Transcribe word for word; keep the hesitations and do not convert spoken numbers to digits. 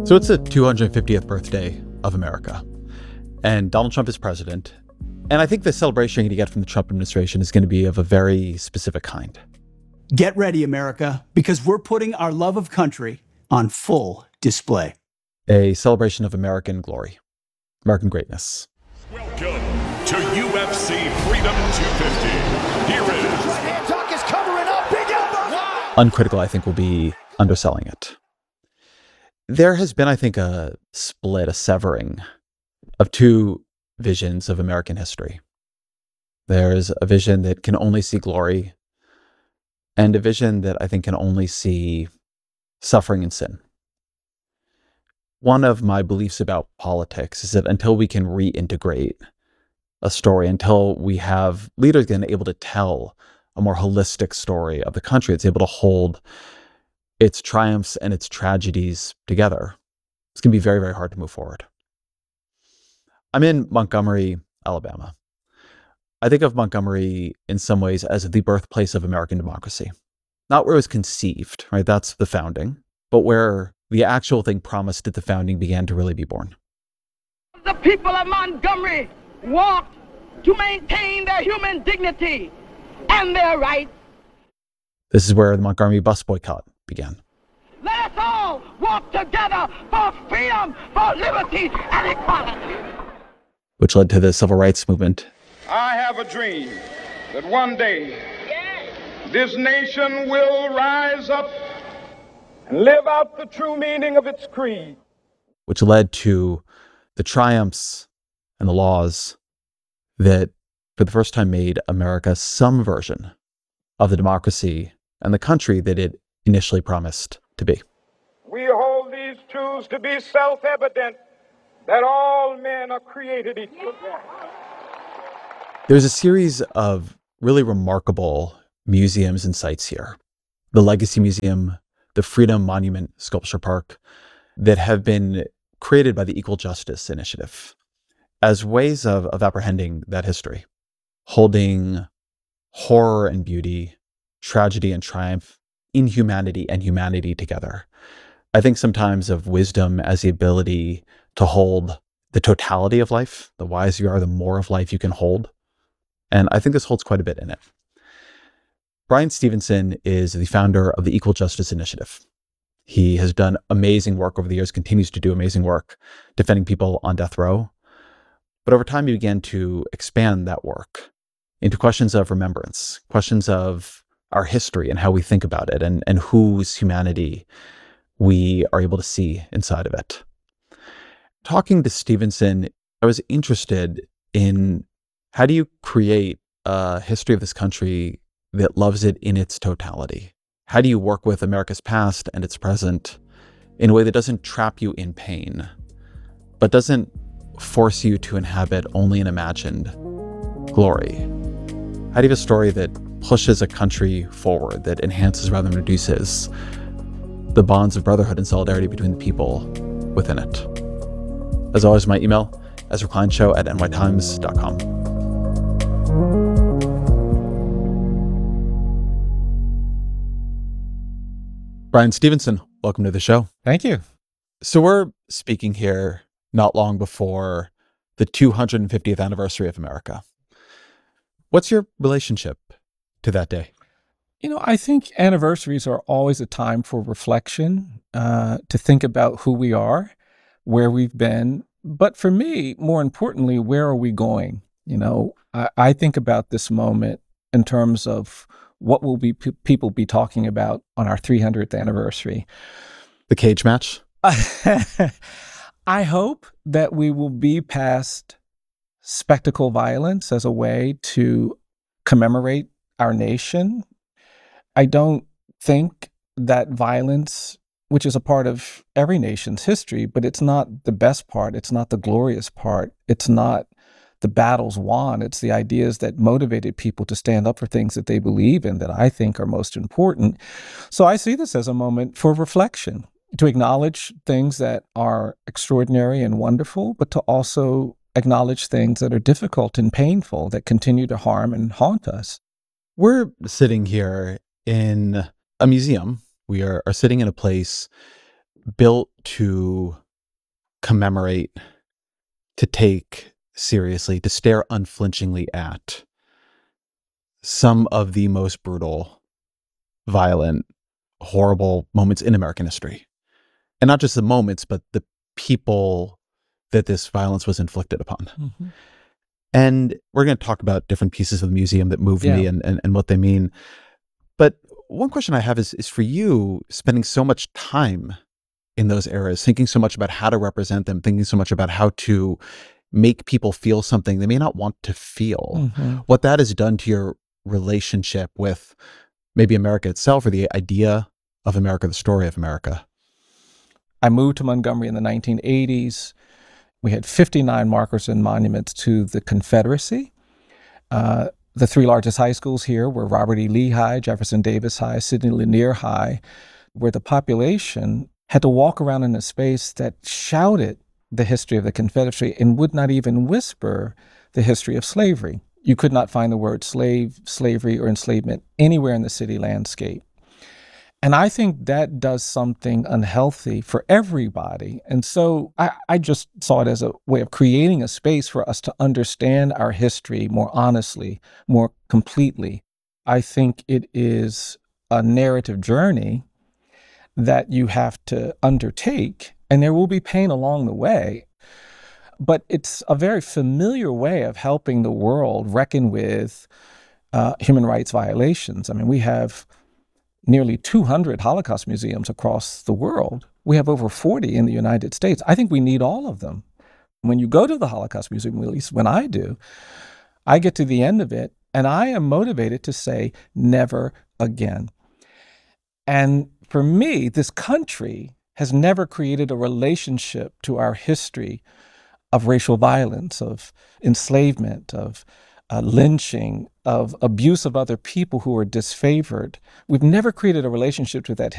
So it's the two hundred fiftieth birthday of America, and Donald Trump is president. And I think the celebration you're going to get from the Trump administration is going to be of a very specific kind. Get ready, America, because we're putting our love of country on full display. A celebration of American glory, American greatness. Welcome to U F C Freedom two fifty. Here is... Right hand tuck is covering up. Big elbow. Uncritical, I think, will be underselling it. There has been, I think, a split, a severing of two visions of American history. There's a vision that can only see glory, and a vision that I think can only see suffering and sin. One of my beliefs about politics is that until we can reintegrate a story, until we have leaders again able to tell a more holistic story of the country, it's able to hold its triumphs and its tragedies together, it's going to be very, very hard to move forward. I'm in Montgomery, Alabama. I think of Montgomery in some ways as the birthplace of American democracy. Not where it was conceived, right? That's the founding, but where the actual thing promised at the founding began to really be born. The people of Montgomery want to maintain their human dignity and their rights. This is where the Montgomery bus boycott began. Let us all walk together for freedom, for liberty, and equality. Which led to the civil rights movement. I have a dream that one day this nation will rise up and live out the true meaning of its creed. Which led to the triumphs and the laws that for the first time made America some version of the democracy and the country that it initially promised to be. We hold these truths to be self-evident, that all men are created equal. There's a series of really remarkable museums and sites here. The Legacy Museum, the Freedom Monument Sculpture Park, that have been created by the Equal Justice Initiative as ways of, of apprehending that history, holding horror and beauty, tragedy and triumph, inhumanity and humanity together. I think sometimes of wisdom as the ability to hold the totality of life. The wiser you are, the more of life you can hold. And I think this holds quite a bit in it. Bryan Stevenson is the founder of the Equal Justice Initiative. He has done amazing work over the years, continues to do amazing work defending people on death row. But over time, he began to expand that work into questions of remembrance, questions of our history and how we think about it, and, and whose humanity we are able to see inside of it. Talking to Stevenson, I was interested in how do you create a history of this country that loves it in its totality? How do you work with America's past and its present in a way that doesn't trap you in pain, but doesn't force you to inhabit only an imagined glory? How do you have a story that pushes a country forward, that enhances rather than reduces the bonds of brotherhood and solidarity between the people within it? As always, my email, ezra klein show at n y times dot com. Bryan Stevenson, welcome to the show. Thank you. So we're speaking here not long before the two hundred fiftieth anniversary of America. What's your relationship to that day? You know, I think anniversaries are always a time for reflection, uh, to think about who we are, where we've been. But for me, more importantly, where are we going? You know, I, I think about this moment in terms of what will be p- people be talking about on our three hundredth anniversary. The cage match? I hope that we will be past spectacle violence as a way to commemorate our nation. I don't think that violence, which is a part of every nation's history, but it's not the best part. It's not the glorious part. It's not the battles won. It's the ideas that motivated people to stand up for things that they believe in that I think are most important. So I see this as a moment for reflection, to acknowledge things that are extraordinary and wonderful, but to also acknowledge things that are difficult and painful that continue to harm and haunt us. We're sitting here in a museum. We are, are sitting in a place built to commemorate, to take seriously, to stare unflinchingly at some of the most brutal, violent, horrible moments in American history. And not just the moments, but the people that this violence was inflicted upon. Mm-hmm. And we're going to talk about different pieces of the museum that moved Yeah. me and, and, and what they mean. But one question I have is, is for you, spending so much time in those eras, thinking so much about how to represent them, thinking so much about how to make people feel something they may not want to feel, Mm-hmm. what that has done to your relationship with maybe America itself or the idea of America, the story of America. I moved to Montgomery in the nineteen eighties. We had fifty-nine markers and monuments to the Confederacy. Uh, the three largest high schools here were Robert E. Lee High, Jefferson Davis High, Sidney Lanier High, where the population had to walk around in a space that shouted the history of the Confederacy and would not even whisper the history of slavery. You could not find the word slave, slavery, or enslavement anywhere in the city landscape. And I think that does something unhealthy for everybody. And so I, I just saw it as a way of creating a space for us to understand our history more honestly, more completely. I think it is a narrative journey that you have to undertake, and there will be pain along the way. But it's a very familiar way of helping the world reckon with uh, human rights violations. I mean, we have nearly two hundred Holocaust museums across the world. We have over forty in the United States. I think we need all of them. When you go to the Holocaust Museum, at least when I do, I get to the end of it and I am motivated to say, never again. And for me, this country has never created a relationship to our history of racial violence, of enslavement, of uh, lynching, of abuse of other people who are disfavored. We've never created a relationship to that